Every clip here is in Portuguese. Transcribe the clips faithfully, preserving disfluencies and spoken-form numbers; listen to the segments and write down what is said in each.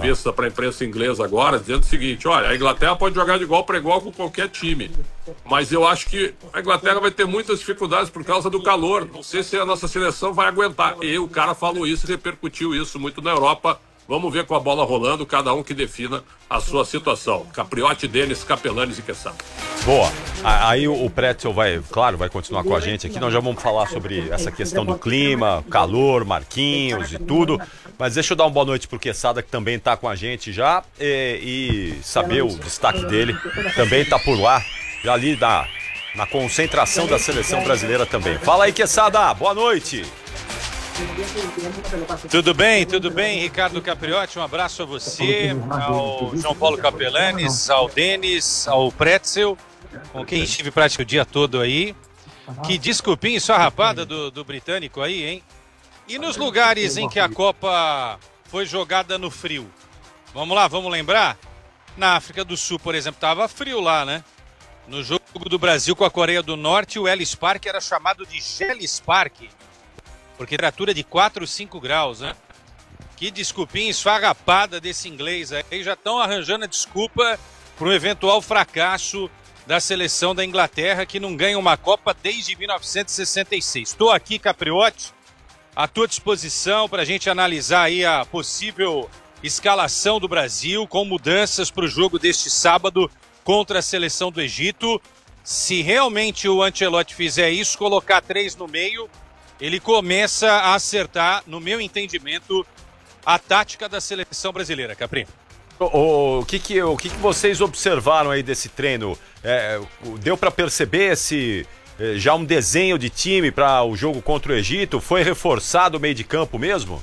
entrevista para a imprensa inglesa agora, dizendo o seguinte: olha, a Inglaterra pode jogar de igual para igual com qualquer time, mas eu acho que a Inglaterra vai ter muitas dificuldades por causa do calor. Não sei se a nossa seleção vai aguentar. E o cara falou isso, repercutiu isso muito na Europa. Vamos ver com a bola rolando, cada um que defina a sua situação. Capriotti, Denis, Capelanes e Quesada. Boa. Aí o Pretzel vai, claro, vai continuar com a gente aqui. Nós já vamos falar sobre essa questão do clima, calor, Marquinhos e tudo. Mas deixa eu dar uma boa noite pro Quesada, que também tá com a gente já. E, e saber o destaque dele. Também tá por lá, já ali na, na concentração da seleção brasileira também. Fala aí, Quesada. Boa noite. Tudo bem, tudo bem, Ricardo Capriotti, um abraço a você, ao João Paulo Capelanes, ao Denis, ao Pretzel, com quem estive praticamente o dia todo aí. Que desculpinha esfarrapada do, do britânico aí, hein? E nos lugares em que a Copa foi jogada no frio? Vamos lá, vamos lembrar? Na África do Sul, por exemplo, estava frio lá, né? No jogo do Brasil com a Coreia do Norte, o Ellis Park era chamado de Gelis Park, porque temperatura de quatro, cinco graus, né? Que desculpinha esfarrapada desse inglês aí. Já estão arranjando a desculpa para um eventual fracasso da seleção da Inglaterra, que não ganha uma Copa desde mil novecentos e sessenta e seis. Estou aqui, Capriotti, à tua disposição para a gente analisar aí a possível escalação do Brasil com mudanças para o jogo deste sábado contra a seleção do Egito. Se realmente o Ancelotti fizer isso, colocar três no meio, ele começa a acertar, no meu entendimento, a tática da seleção brasileira, Capri. O, o, que, que, o que, que vocês observaram aí desse treino? É, deu para perceber se é, já um desenho de time para o jogo contra o Egito? Foi reforçado o meio de campo mesmo?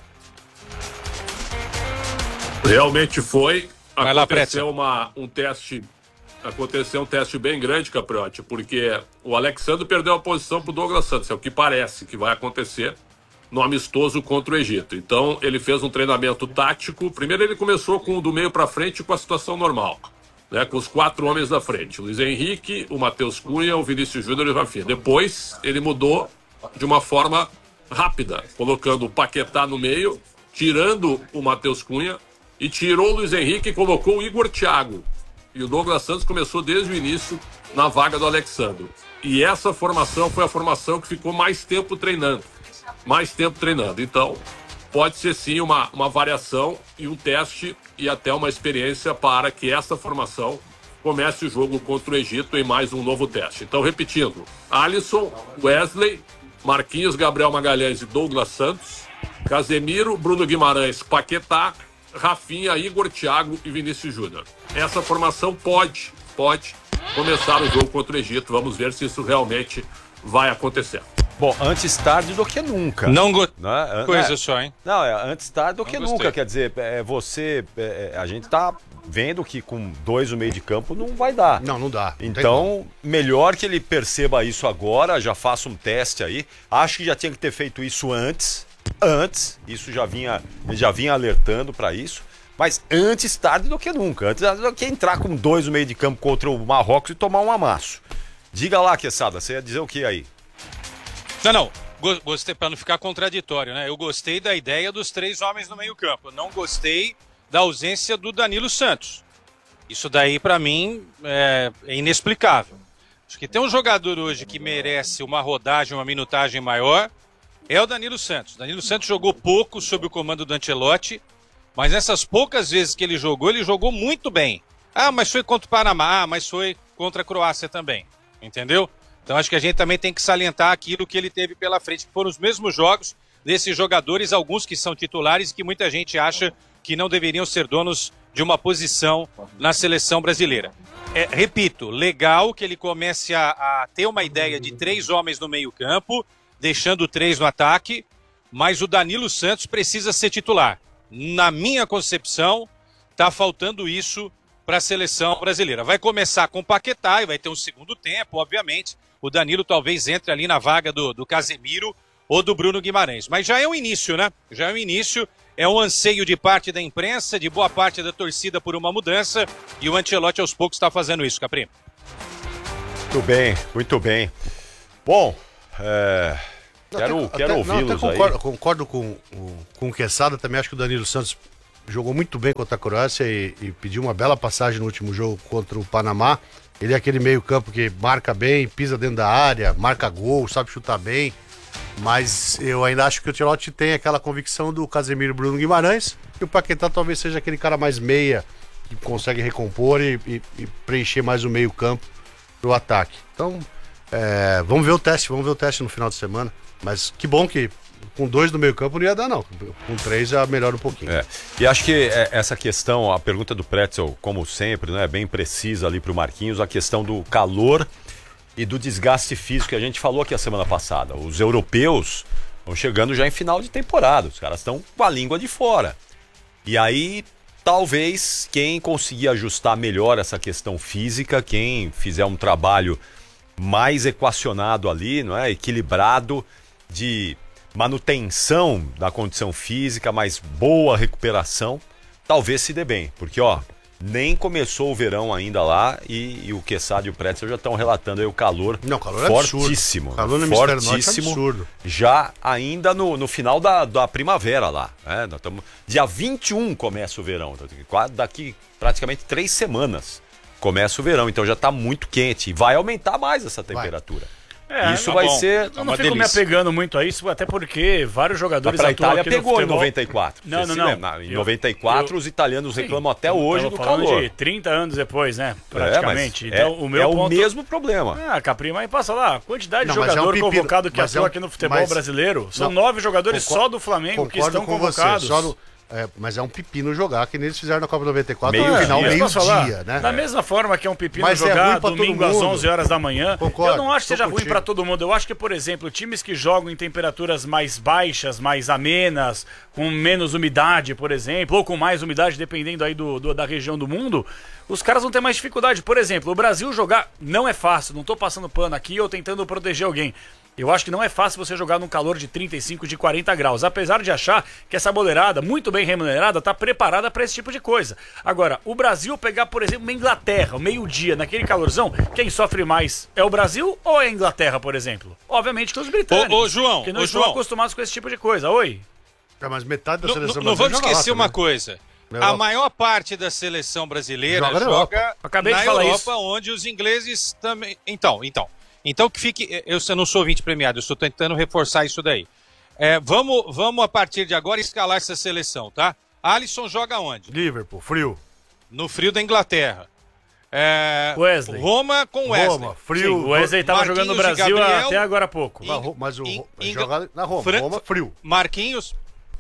Realmente foi. Vai lá, Aconteceu uma, um teste... Aconteceu um teste bem grande, Capriotti, porque o Alexandre perdeu a posição para o Douglas Santos, é o que parece que vai acontecer no amistoso contra o Egito. Então, ele fez um treinamento tático. Primeiro, ele começou com o do meio para frente com a situação normal, né, com os quatro homens da frente: o Luiz Henrique, o Matheus Cunha, o Vinícius Júnior e o Rafinha. Depois, ele mudou de uma forma rápida, colocando o Paquetá no meio, tirando o Matheus Cunha, e tirou o Luiz Henrique e colocou o Igor Thiago. E o Douglas Santos começou desde o início na vaga do Alexandre. E essa formação foi a formação que ficou mais tempo treinando. Mais tempo treinando. Então, pode ser sim uma, uma variação e um teste e até uma experiência para que essa formação comece o jogo contra o Egito em mais um novo teste. Então, repetindo: Alisson, Wesley, Marquinhos, Gabriel Magalhães e Douglas Santos, Casemiro, Bruno Guimarães, Paquetá, Rafinha, Igor Thiago e Vinícius Júnior. Essa formação pode, pode começar o jogo contra o Egito. Vamos ver se isso realmente vai acontecer. Bom, antes tarde do que nunca. Não go... né? Coisa é, só, hein? Não, é antes tarde do não que gostei. nunca. Quer dizer, é, você, é, a gente tá vendo que com dois no meio de campo não vai dar. Não, não dá. Não então, melhor que ele perceba isso agora, já faça um teste aí. Acho que já tinha que ter feito isso antes. Antes, isso já vinha, ele já vinha alertando para isso, mas antes tarde do que nunca. Antes do que entrar com dois no meio de campo contra o Marrocos e tomar um amasso. Diga lá, Quesada, você ia dizer o que aí? Não, não, gostei, para não ficar contraditório, né? Eu gostei da ideia dos três homens no meio campo, não gostei da ausência do Danilo Santos. Isso daí, para mim, é, é inexplicável. Acho que tem um jogador hoje que merece uma rodagem, uma minutagem maior, é o Danilo Santos. Danilo Santos jogou pouco sob o comando do Ancelotti, mas nessas poucas vezes que ele jogou, ele jogou muito bem. Ah, mas foi contra o Panamá, ah, mas foi contra a Croácia também, entendeu? Então acho que a gente também tem que salientar aquilo que ele teve pela frente, que foram os mesmos jogos desses jogadores, alguns que são titulares e que muita gente acha que não deveriam ser donos de uma posição na seleção brasileira. É, repito, legal que ele comece a, a ter uma ideia de três homens no meio campo, deixando três no ataque, mas o Danilo Santos precisa ser titular. Na minha concepção, está faltando isso para a seleção brasileira. Vai começar com o Paquetá e vai ter um segundo tempo, obviamente. O Danilo talvez entre ali na vaga do, do Casemiro ou do Bruno Guimarães. Mas já é um início, né? Já é um início, é um anseio de parte da imprensa, de boa parte da torcida por uma mudança, e o Ancelotti aos poucos está fazendo isso, Capri. Muito bem, muito bem. Bom, é... quero, até, quero até, ouvi-los não, até concordo, aí. concordo com, com o Quesada, também acho que o Danilo Santos jogou muito bem contra a Croácia e, e pediu uma bela passagem no último jogo contra o Panamá. Ele é aquele meio campo que marca bem, pisa dentro da área, marca gol, sabe chutar bem. Mas eu ainda acho que o Ancelotti tem aquela convicção do Casemiro e Bruno Guimarães. E o Paquetá talvez seja aquele cara mais meia, que consegue recompor e, e, e preencher mais o meio campo pro ataque. Então, é, vamos ver o teste, vamos ver o teste no final de semana. Mas que bom que com dois no meio campo não ia dar, não. Com três já melhora um pouquinho. É. E acho que é, essa questão, a pergunta do Pretzel, como sempre, né, é bem precisa ali pro Marquinhos, a questão do calor e do desgaste físico que a gente falou aqui a semana passada. Os europeus vão chegando já em final de temporada, os caras estão com a língua de fora. E aí, talvez, quem conseguir ajustar melhor essa questão física, quem fizer um trabalho mais equacionado ali, não é, equilibrado, de manutenção da condição física, mais boa recuperação, talvez se dê bem. Porque, ó, nem começou o verão ainda lá e, e o Quesada e o Pretzel já estão relatando aí o calor, Não, calor fortíssimo. É calor no fortíssimo, é absurdo. Já ainda no, no final da, da primavera lá. Né? Nós tamo, dia vinte e um começa o verão, daqui praticamente três semanas começa o verão, então já está muito quente e vai aumentar mais essa temperatura. É, isso tá vai bom. ser Eu uma não fico delícia. me apegando muito a isso, até porque vários jogadores Para a atuam Itália aqui no pegou em futebol. noventa e quatro. Não, Você não, se não. lembra? Em Eu- noventa e quatro eu- os italianos Sim, reclamam até eu hoje tava do falando calor. de trinta anos depois, né? É, Praticamente. mas então, é, o meu é ponto... o mesmo problema. Ah, Caprima, aí passa lá, a quantidade Não, de mas é um jogador pepino, convocado que mas atua é um- aqui no futebol mas- brasileiro. São Não, nove jogadores concordo- só do Flamengo que Concordo estão com convocados. você, só no, é, mas é um pepino jogar que nem eles fizeram na Copa noventa e quatro, Meio no final, dia. Eu posso falar, meio-dia, né? Da mesma forma que é um pepino Mas é jogar ruim pra todo domingo às mundo. onze horas da manhã, Concordo, eu não acho que tô seja ruim contigo. pra todo mundo. Eu acho que, por exemplo, times que jogam em temperaturas mais baixas, mais amenas, com menos umidade, por exemplo, ou com mais umidade, dependendo aí do, do- da região do mundo, os caras vão ter mais dificuldade. Por exemplo, o Brasil jogar não é fácil, não tô passando pano aqui ou tentando proteger alguém. Eu acho que não é fácil você jogar num calor de trinta e cinco, de quarenta graus, apesar de achar que essa boleirada, muito bem remunerada, tá preparada para esse tipo de coisa. Agora, o Brasil pegar, por exemplo, uma Inglaterra, o meio-dia, naquele calorzão, quem sofre mais é o Brasil ou é a Inglaterra, por exemplo? Obviamente que os britânicos, Ô, ô, João, que não ô, estão João. acostumados com esse tipo de coisa. Oi? É, mas metade da Não, seleção não, não vamos brasileira esquecer joga lá uma também. coisa. Na A Europa. maior parte da seleção brasileira Joga joga, na Europa. Acabei na de falar Europa, isso. onde os ingleses também. Então, então. Então que fique. Eu, eu não sou ouvinte premiado, eu estou tentando reforçar isso daí. É, vamos, vamos, a partir de agora, escalar essa seleção, tá? Alisson joga onde? Liverpool, frio. No frio da Inglaterra. É, Wesley. Roma com Wesley. Roma, frio. Sim, o Wesley tava Marquinhos jogando no e Brasil Gabriel. até agora há pouco. Na Ro- Mas o Ing- ele Ing- joga na Roma. Fran- Roma, frio. Marquinhos.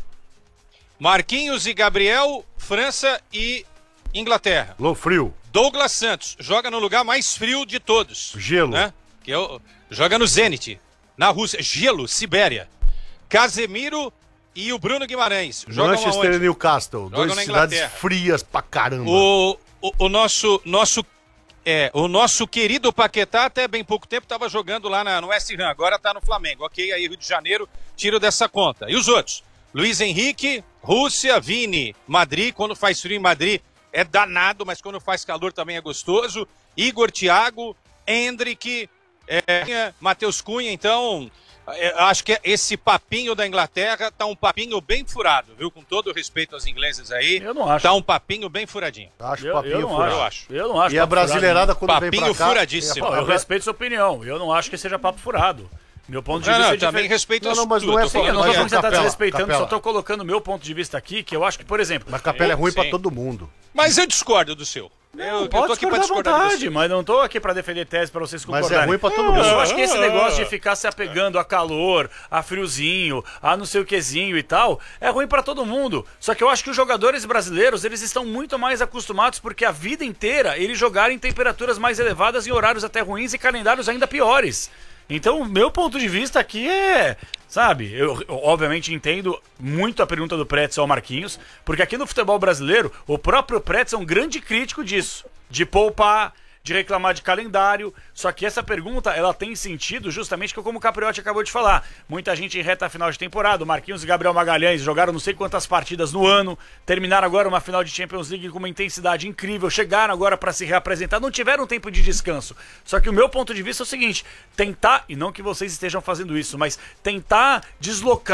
Marquinhos e Gabriel, França e Inglaterra. Lou frio. Douglas Santos joga no lugar mais frio de todos. Gelo. Né? Que é o- joga no Zenit, na Rússia. Gelo, Sibéria. Casemiro e o Bruno Guimarães. Jogam Manchester e aonde? Newcastle. Jogam Duas na cidades Inglaterra. frias pra caramba. O, o, o nosso, nosso, é, o nosso querido Paquetá, até bem pouco tempo, estava jogando lá na, no West Ham, agora está no Flamengo. Ok, aí Rio de Janeiro, tiro dessa conta. E os outros? Luiz Henrique, Rússia, Vini, Madrid. Quando faz frio em Madrid é danado, mas quando faz calor também é gostoso. Igor, Thiago, Hendrick, é, Matheus Cunha. Então, é, acho que esse papinho da Inglaterra tá um papinho bem furado, viu? Com todo o respeito aos ingleses aí. Eu não acho. Tá um papinho bem furadinho. Acho Eu, papinho eu não furado. acho. Eu acho. Eu não acho E a papo furado, brasileirada, quando vem Papinho pra cá... furadíssimo. é, não. Pô, eu a- respeito sua opinião. Eu não acho que seja papo furado. Meu ponto de Não, vista não, é também diferente. respeito Não, as não, mas tudo. não é Eu tô assim, Sim, eu não tô falando falando que você tá Capela, desrespeitando, Capela. só tô colocando o meu ponto de vista aqui, que eu acho que, por exemplo... Mas Capela é ruim pra Sim. todo mundo. Mas eu discordo do seu. Não, eu, eu pode tô aqui pra discordar à discordar de vontade, você. mas não tô aqui pra defender tese pra vocês Mas concordarem. é ruim pra todo Eu mundo. só acho que esse negócio de ficar se apegando a calor, a friozinho, a não sei o quezinho e tal, é ruim pra todo mundo. Só que eu acho que os jogadores brasileiros, eles estão muito mais acostumados porque a vida inteira eles jogaram em temperaturas mais elevadas, em horários até ruins e calendários ainda piores. Então, o meu ponto de vista aqui é... Sabe, eu, eu obviamente entendo muito a pergunta do Pretzel ao Marquinhos, porque aqui no futebol brasileiro, o próprio Pretzel é um grande crítico disso, de poupar, de reclamar de calendário, só que essa pergunta, ela tem sentido justamente como o Capriotti acabou de falar. Muita gente em reta final de temporada, o Marquinhos e Gabriel Magalhães jogaram não sei quantas partidas no ano, terminaram agora uma final de Champions League com uma intensidade incrível, chegaram agora para se reapresentar, não tiveram tempo de descanso. Só que o meu ponto de vista é o seguinte, tentar, e não que vocês estejam fazendo isso, mas tentar deslocar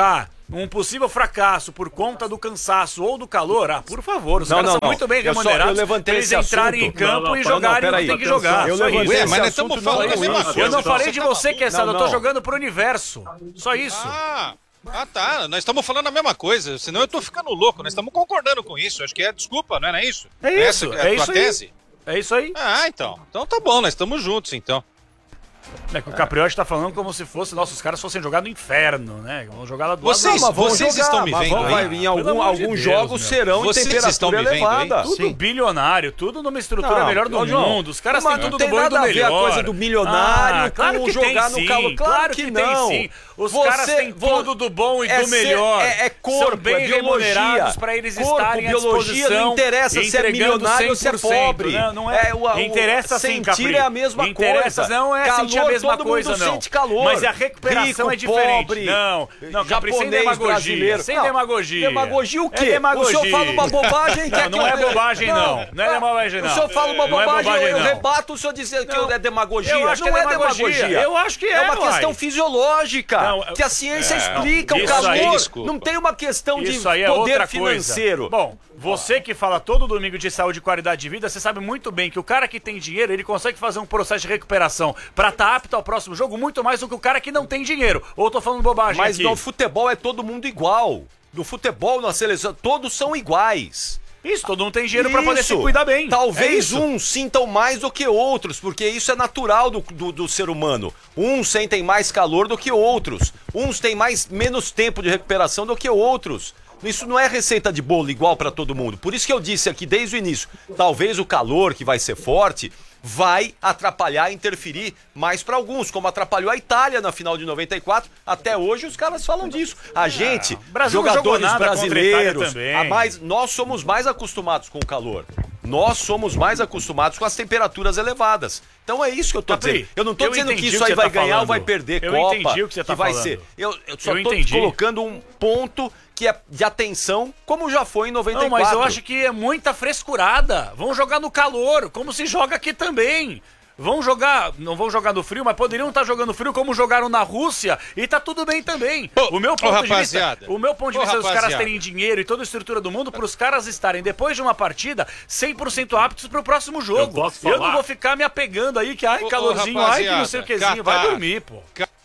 um possível fracasso por conta do cansaço ou do calor, ah, por favor, os Não, caras não, são não. muito bem Eu só- eu remunerados levantei pra eles esse entrarem em assunto. campo Não, não, e não, jogarem o peraí. que tem que Atenção. jogar. Eu Só levantei isso. Ué, esse mas nós assunto estamos não falando é a mesma isso. coisa. Eu não falei Você de tá- você, Quesada, Não, eu tô não. jogando pro universo. Só isso. Ah, ah, tá. Nós estamos falando a mesma coisa. Senão eu tô ficando louco. Nós estamos concordando com isso. Acho que é desculpa, não é isso? É Essa isso, que a é tua isso aí. tese? É isso aí. Ah, então. Então tá bom, nós estamos juntos, então. É que o Capriotti tá falando como se fosse, nossa, os caras fossem jogar no inferno, né? Vão jogar lá do lado. Vocês- Não, mas vão vocês jogar, estão me mas vendo vão- aí? vai- Em Pelo algum, amor de alguns Deus, jogos meu. serão Vocês em temperatura estão me vendo aí? elevada. Tudo Sim. bilionário, tudo numa estrutura Não, melhor do ô, João, mundo. Os caras mas têm não tudo tem do bom e do nada a ver melhor. a coisa do milionário ah, claro com que jogar tem, no sim, calor. Claro que não. tem sim. Os Você- caras têm vo- tudo do bom e é do ser- melhor. é- é corpo, São bem é biologia. remunerados para eles Corpo, estarem à biologia, disposição. não interessa se é entregando milionário ou se é cem por cento. pobre. Não, não é. É, o- o- interessa sim, sentir Capri. é a mesma interessa, coisa. Não é Calor, sentir a mesma todo coisa, mundo não. sente calor. Mas a recuperação Rico, é diferente. pobre, não, não, Capri, sem japonês, demagogia. brasileiro. Sem Não, demagogia. Demagogia o quê? É demagogia. O senhor fala uma bobagem que Não, é não que é eu- bobagem, não. Não é bobagem, não. O senhor fala uma Não é bobagem, bobagem, eu, eu não. rebato o senhor dizer que Não. é demagogia. Eu acho não que é é demagogia. demagogia. Eu acho que é, É uma uai. questão fisiológica. Não, que a ciência é, explica o isso aí, calor. desculpa. Não tem uma questão de Isso aí é poder outra financeiro. coisa. Bom, você que fala todo domingo de saúde e qualidade de vida, você sabe muito bem que o cara que tem dinheiro, ele consegue fazer um processo de recuperação pra estar apto ao próximo jogo muito mais do que o cara que não tem dinheiro. Ou eu tô falando bobagem Mas aqui? no futebol é todo mundo igual. No futebol, na seleção, todos são iguais. Isso, todo mundo tem dinheiro pra poder se Isso. cuidar bem. É Talvez isso. uns sintam mais do que outros, porque isso é natural do, do, do ser humano. Uns sentem mais calor do que outros. Uns têm mais, menos tempo de recuperação do que outros. Isso não é receita de bolo igual para todo mundo. Por isso que eu disse aqui desde o início, talvez o calor que vai ser forte vai atrapalhar, interferir mais para alguns, como atrapalhou a Itália na final de noventa e quatro. Até hoje os caras falam disso. A gente, Brasil não jogou jogadores nada contra a Itália brasileiros, também. a mais, nós somos mais acostumados com o calor. Nós somos mais acostumados com as temperaturas elevadas. Então é isso que eu tô Capri, dizendo. Eu não tô eu dizendo que entendi isso o que aí você vai tá ganhar ou falando. vai perder Eu Copa. entendi o que você tá vai falando. ser. Eu, eu só Eu tô entendi. colocando um ponto que é de atenção, como já foi em noventa e Não, quatro. mas eu acho que é muita frescurada. Vão jogar no calor, como se joga aqui também. Vão jogar, não vão jogar no frio, mas poderiam estar jogando frio como jogaram na Rússia e tá tudo bem também. Ô, o meu ô, ponto de vista, rapaziada. o meu ponto de Ô, vista dos caras rapaziada. terem dinheiro e toda a estrutura do mundo para os caras estarem depois de uma partida cem por cento aptos para o próximo jogo. Eu posso Eu falar? não vou ficar me apegando aí que ai Ô, ô, calorzinho, ai que não rapaziada, sei o quezinho, vai Catar. dormir, pô.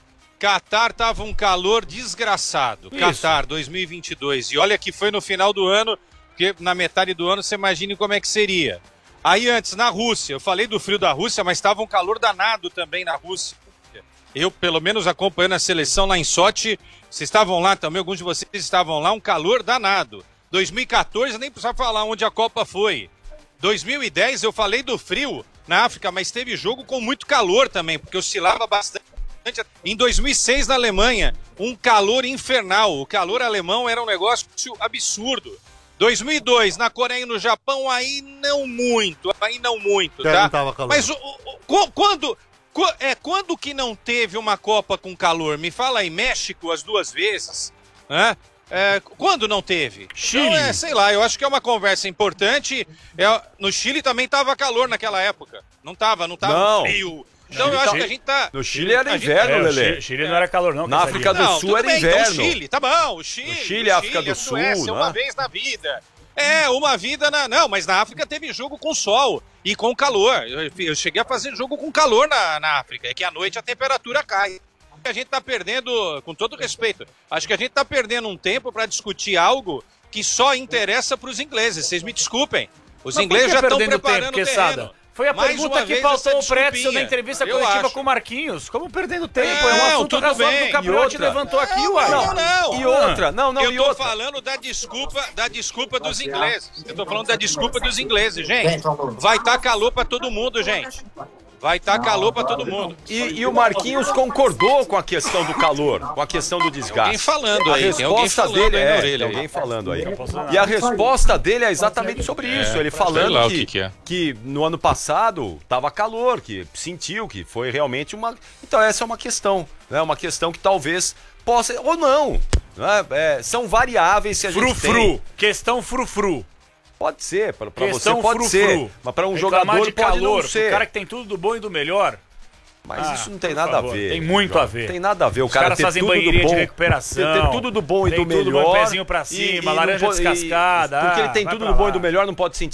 Catar tava um calor desgraçado. Isso. Catar dois mil e vinte e dois. E olha que foi no final do ano, porque na metade do ano você imagine como é que seria. Aí antes, na Rússia, eu falei do frio da Rússia, mas estava um calor danado também na Rússia. Eu, pelo menos, acompanhando a seleção lá em Sochi, vocês estavam lá também, alguns de vocês estavam lá, um calor danado. dois mil e quatorze, nem precisa falar onde a Copa foi. dois mil e dez, eu falei do frio na África, mas teve jogo com muito calor também, porque oscilava bastante. Em dois mil e seis, na Alemanha, um calor infernal. O calor alemão era um negócio absurdo. dois mil e dois, na Coreia e no Japão, aí não muito, aí não muito, Já tá? não tava calor. Mas o, o- qu- quando, qu- é, quando que não teve uma Copa com calor? Me fala aí, México as duas vezes, né? É, quando não teve? Chile. Então, é, sei lá, eu acho que é uma conversa importante. É, no Chile também tava calor naquela época. Não tava, não tava Não. frio. Então Chile eu acho tá- que a gente tá... No Chile era a gente- inverno, É, o Lelê. Chile, Chile não era calor não. Na Casarinho. África do Não, Sul tudo era bem, inverno. Então Chile, tá bom, o Chile. O Chile, a África do a Sul, Suécia, uma né? vez na vida. É, uma vida na... Não, mas na África teve jogo com sol e com calor. Eu, eu cheguei a fazer jogo com calor na, na África. É que à noite a temperatura cai. A gente tá perdendo, com todo respeito, acho que a gente tá perdendo um tempo para discutir algo que só interessa para os ingleses. Vocês me desculpem. Os Mas por ingleses que já estão perdendo preparando tempo, o Quesada? terreno. Foi a Mais pergunta uma que vez pautou essa o Pretzel desculpinha. na entrevista Eu coletiva acho. com o Marquinhos. Como perdendo tempo? Não, É um assunto tudo razoável bem. que o Capriotti E outra? levantou aqui, Não, uai. não, não. E outra, não, não, eu e tô outra. falando da desculpa, da desculpa dos ingleses. Eu tô falando da desculpa dos ingleses, gente. Vai estar calor pra todo mundo, gente. Vai estar calor pra todo mundo. E, e o Marquinhos concordou com a questão do calor, com a questão do desgaste. Alguém falando A aí, tem alguém resposta falando dele aí na é, orelha tem aí. alguém falando aí. E a resposta dele é exatamente sobre isso. Ele falando lá o que, que que é. que no ano passado tava calor, que sentiu que foi realmente uma. Então essa é uma questão, né? Uma questão que talvez possa ou não. Né? É, são variáveis que a gente Frufru. tem. Questão frufru. Pode ser, pra, pra você Questão pode frufru. ser, mas para um Reclamar jogador de pode calor, não ser. o cara que tem tudo do bom e do melhor. Mas Ah, isso não tem por nada favor, a ver. tem muito João. a ver. Tem nada a ver. O Os cara caras ter fazem tudo do banheirinha bom, de recuperação. Ter, ter tudo do bom e tem do tudo melhor. bom, pezinho pra cima, laranja não pode- descascada. Porque ele ah, tem vai tudo pra do bom lá. e do melhor, não pode sentir